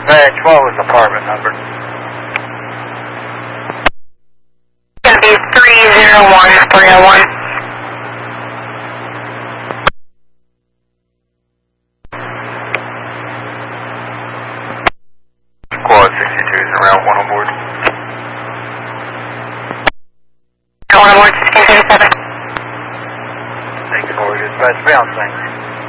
dispatch, what was the apartment number? It's going to be 301-301. Quad 62 is around 1 on board. One aboard 1637. Thanks for dispatch, bounce, thanks.